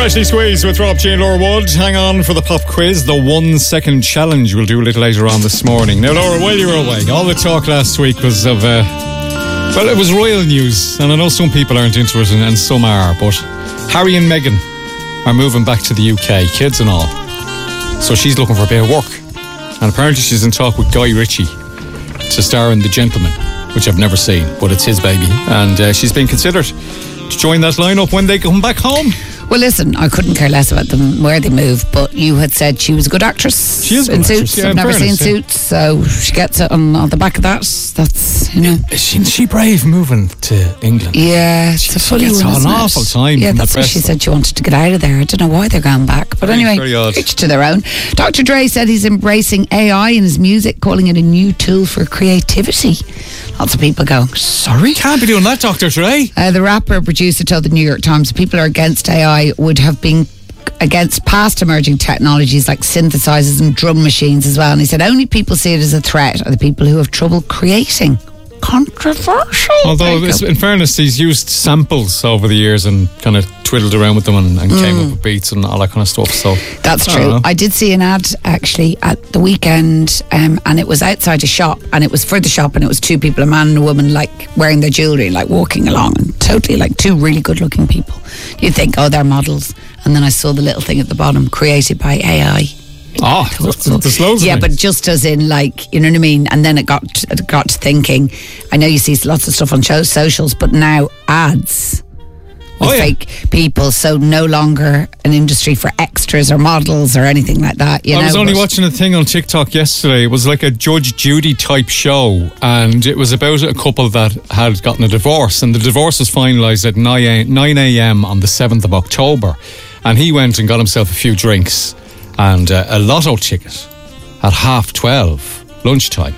Freshly Squeezed with Rob G and Laura Wood. Hang on for the pop quiz, the 1 second challenge we'll do a little later on this morning. Now, Laura, while you were away, all the talk last week was of, well, it was royal news, and I know some people aren't into it and some are, but Harry and Meghan are moving back to the UK, kids and all. So she's looking for a bit of work. And apparently she's in talk with Guy Ritchie to star in The Gentleman, which I've never seen, but it's his baby. And she's been considered to join that lineup when they come back home. Well, listen, I couldn't care less about them where they move, but you had said she was a good actress. She is a good in actress, Suits. yeah, I've never fairness, seen Suits, so she gets it on the back of that. That's, you know. Is she brave moving to England? Yeah, it's a funny gets one, an isn't it? awful time Yeah, from that's the why press, she though. said she wanted to get out of there. I don't know why they're going back. But anyway, very odd. each to their own. Dr. Dre said he's embracing AI in his music, calling it a new tool for creativity. Lots of people going, sorry? Can't be doing that, Dr. Dre. The rapper producer told the New York Times people who are against AI would have been against past emerging technologies like synthesizers and drum machines as well. And he said only people see it as a threat are the people who have trouble creating. Controversial. Although, in fairness, he's used samples over the years and kind of twiddled around with them and came up with beats and all that kind of stuff. So that's true. I did see an ad actually at the weekend, and it was outside a shop, and it was for the shop, and it was two people, a man and a woman, like wearing their jewellery, like walking along, and totally like two really good looking people. You think, oh, they're models. And then I saw the little thing at the bottom, created by AI. Oh, there's loads yeah, of but things. just as in, like, you know what I mean? And then it got to thinking, I know you see lots of stuff on socials, but now ads with fake people, so no longer an industry for extras or models or anything like that. I was only watching a thing on TikTok yesterday. It was like a Judge Judy type show, and it was about a couple that had gotten a divorce, and the divorce was finalised at 9 a.m. on the 7th of October, and he went and got himself a few drinks and a lotto ticket at 12:30 lunchtime,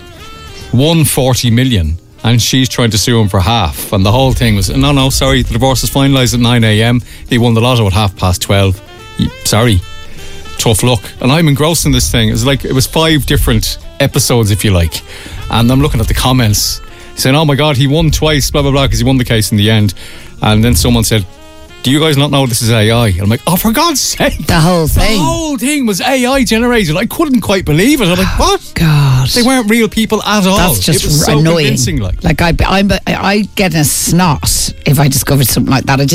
won 40 million, and she's trying to sue him for half. And the whole thing was, no, sorry, the divorce was finalised at 9 a.m. He won the lotto at 12:30. Sorry, tough luck. And I'm engrossed in this thing. It was 5 different episodes, if you like, and I'm looking at the comments saying, oh my God, he won twice, blah blah blah, because he won the case in the end. And then someone said, do you guys not know this is AI? And I'm like, oh, for God's sake. The whole thing. The whole thing was AI generated. I couldn't quite believe it. I'm like, what? God. They weren't real people at all. That's just it was so annoying. convincing, like I get a snot if I discovered something like that.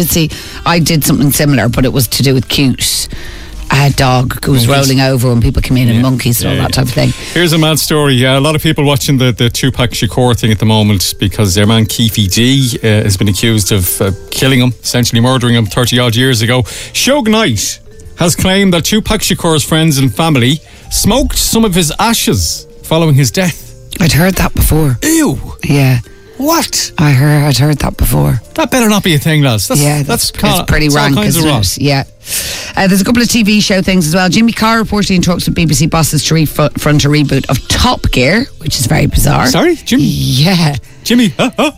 I did something similar, but it was to do with Cute. A dog who was rolling over when people came in and monkeys and all that type of thing. Here's a mad story. A lot of people watching the Tupac Shakur thing at the moment because their man Keefe D has been accused of killing him, essentially murdering him 30 odd years ago. Suge Knight has claimed that Tupac Shakur's friends and family smoked some of his ashes following his death. I'd heard that before. Ew. Yeah. What? I'd heard that before. That better not be a thing, lads. That's pretty rank, isn't it? Yeah. There's a couple of TV show things as well. Jimmy Carr reportedly in talks with BBC bosses to front a reboot of Top Gear, which is very bizarre. Sorry, Jimmy? Yeah. Jimmy,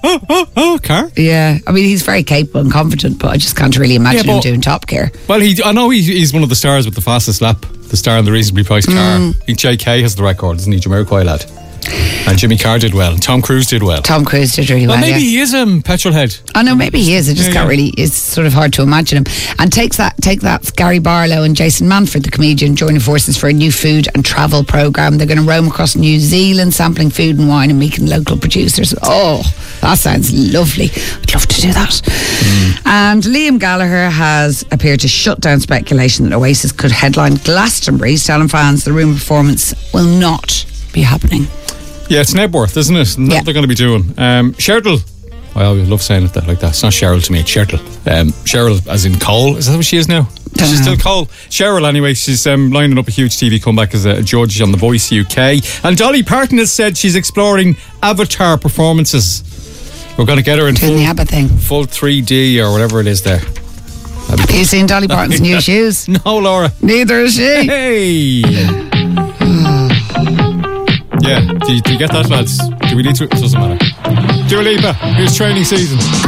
Carr? Yeah. I mean, he's very capable and confident, but I just can't really imagine him doing Top Gear. Well, I know he's one of the stars with the fastest lap, the star in the reasonably priced car. I think JK has the record, isn't he? Jamiroquai lad. And Jimmy Carr did well. Tom Cruise did well. Tom Cruise did really well. Well, maybe he is a petrol head. I know, maybe he is. I just can't really. It's sort of hard to imagine him. And take that. Gary Barlow and Jason Manford, the comedian, joining forces for a new food and travel program. They're going to roam across New Zealand, sampling food and wine and meeting local producers. Oh, that sounds lovely. I'd love to do that. And Liam Gallagher has appeared to shut down speculation that Oasis could headline Glastonbury, telling fans the rumored performance will not be happening. Yeah, it's Nebworth, isn't it? And what they're going to be doing. Cheryl. I always love saying it like that. It's not Cheryl to me, it's Cheryl. Cheryl as in Cole. Is that what she is now? She's still Cole. Cheryl, anyway, she's lining up a huge TV comeback as a judge on The Voice UK. And Dolly Parton has said she's exploring avatar performances. We're going to get her in full 3D or whatever it is there. Have you seen Dolly Parton's new shoes? No, Laura. Neither is she. Hey! Yeah, do you get that, lads? Do we need to? It doesn't matter. Dua Lipa, here's Training Season.